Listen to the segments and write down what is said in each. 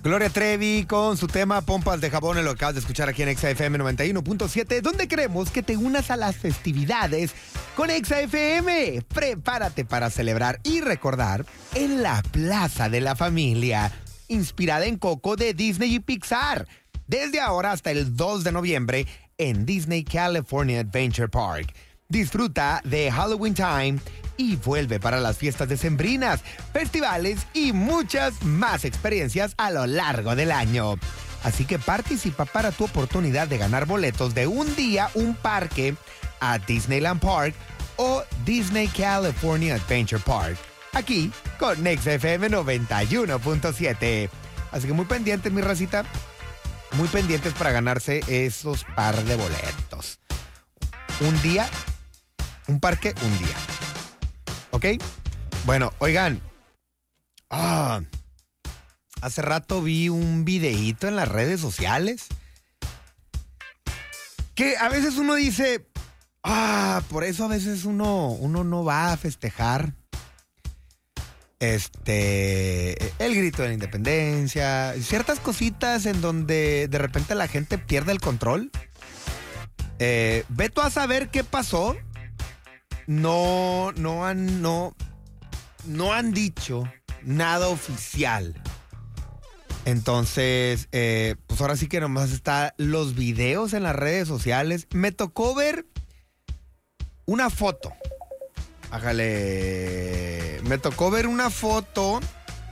Gloria Trevi con su tema Pompas de Jabón, lo acabas de escuchar aquí en XFM 91.7, donde queremos que te unas a las festividades con XFM. Prepárate para celebrar y recordar en la Plaza de la Familia, inspirada en Coco de Disney y Pixar, desde ahora hasta el 2 de noviembre en Disney California Adventure Park. Disfruta de Halloween Time y vuelve para las fiestas decembrinas, festivales y muchas más experiencias a lo largo del año. Así que participa para tu oportunidad de ganar boletos de un día, un parque a Disneyland Park o Disney California Adventure Park, aquí con XFM 91.7. Así que muy pendientes, mi racita, muy pendientes para ganarse esos par de boletos. Un día, un parque, un día. ¿Ok? Bueno, oigan. Hace rato vi un videíto en las redes sociales que a veces uno dice, por eso a veces uno no va a festejar el grito de la independencia, ciertas cositas en donde de repente la gente pierde el control. Ve tú a saber qué pasó. No han dicho nada oficial. Entonces, pues ahora sí que nomás están los videos en las redes sociales. Me tocó ver una foto. Me tocó ver una foto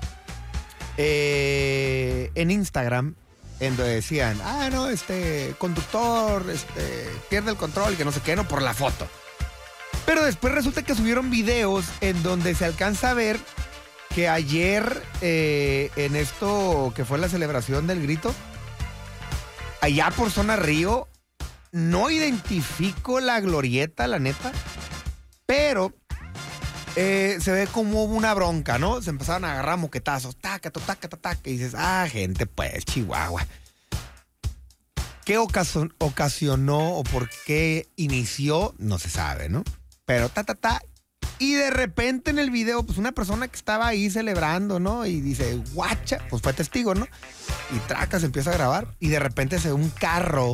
en Instagram en donde decían, conductor, pierde el control, que no sé qué, no, por la foto. Pero después resulta que subieron videos en donde se alcanza a ver que ayer, en esto que fue la celebración del grito, allá por Zona Río, no identifico la glorieta, la neta, pero se ve como hubo una bronca, ¿no? Se empezaron a agarrar moquetazos, taca, y dices, gente, pues, Chihuahua. ¿Qué ocasionó o por qué inició? No se sabe, ¿no? Pero y de repente en el video, pues una persona que estaba ahí celebrando, ¿no? Y dice, guacha, pues fue testigo, ¿no? Y traca, se empieza a grabar y de repente se ve un carro.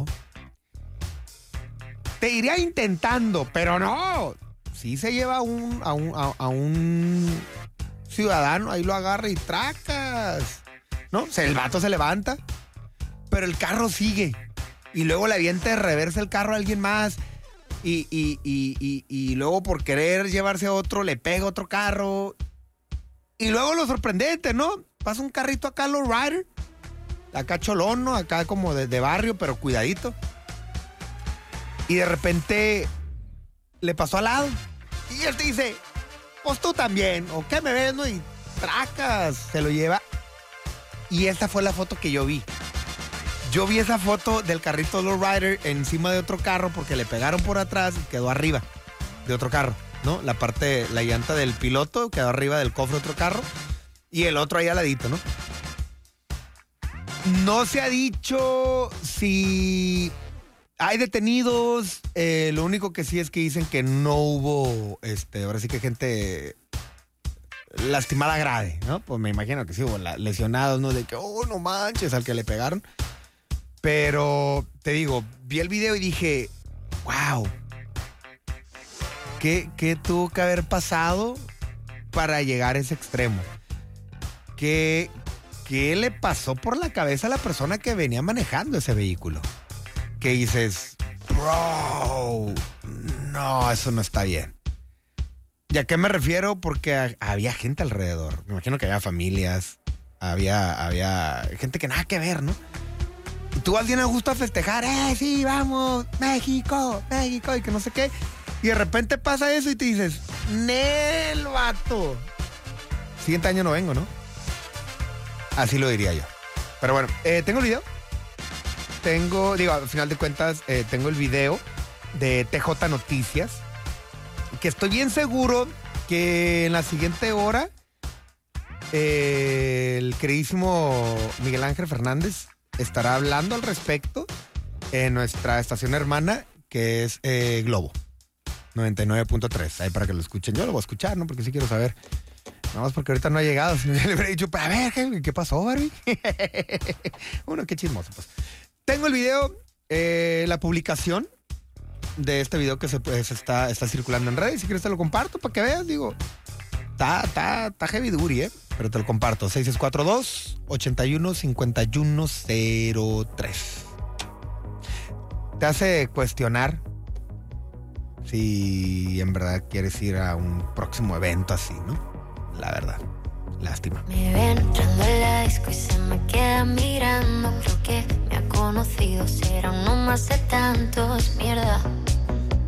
Te iría intentando, pero no. Sí se lleva a un ciudadano, ahí lo agarra y tracas, ¿no? El vato se levanta, pero el carro sigue. Y luego le avienta de reversa el carro a alguien más. Y luego por querer llevarse a otro, le pega otro carro. Y luego lo sorprendente, ¿no? Pasa un carrito acá, low rider. Acá cholón, ¿no? Acá como de barrio, pero cuidadito. Y de repente le pasó al lado. Y él te dice, pues tú también. ¿O qué me ves, no? Y tracas, se lo lleva. Y esta fue la foto que yo vi. Yo vi esa foto del carrito lowrider encima de otro carro porque le pegaron por atrás y quedó arriba de otro carro, ¿no? La llanta del piloto quedó arriba del cofre de otro carro y el otro ahí al ladito, ¿no? No se ha dicho si hay detenidos. Lo único que sí es que dicen que no hubo, ahora sí que gente lastimada grave, ¿no? Pues me imagino que sí hubo lesionados, ¿no? De que, no manches, al que le pegaron. Pero te digo, vi el video y dije, wow, ¿qué tuvo que haber pasado para llegar a ese extremo? ¿Qué le pasó por la cabeza a la persona que venía manejando ese vehículo? Que dices, bro, no, eso no está bien. ¿Y a qué me refiero? Porque había gente alrededor. Me imagino que había familias, había gente que nada que ver, ¿no? Y tú vas bien a gusto a festejar, sí, vamos, México, y que no sé qué. Y de repente pasa eso y te dices, ¡Nel, vato! Siguiente año no vengo, ¿no? Así lo diría yo. Pero bueno, tengo el video. Al final de cuentas, tengo el video de TJ Noticias. Que estoy bien seguro que en la siguiente hora, el queridísimo Miguel Ángel Fernández estará hablando al respecto en nuestra estación hermana, que es Globo 99.3. Ahí para que lo escuchen. Yo lo voy a escuchar, ¿no? Porque sí quiero saber Nada más porque ahorita no ha llegado. Si no, ya le hubiera dicho, a ver, ¿qué pasó, Barbie? Bueno, qué chismoso, pues. Tengo el video, la publicación de este video que está circulando en redes. Si quieres te lo comparto para que veas, digo. Está heavy duty, pero te lo comparto. 6642-815103. Te hace cuestionar si en verdad quieres ir a un próximo evento así, ¿no? La verdad, lástima. Me ven entrando a la disco y se me queda mirando. Creo que me ha conocido, será uno más de tantos, mierda.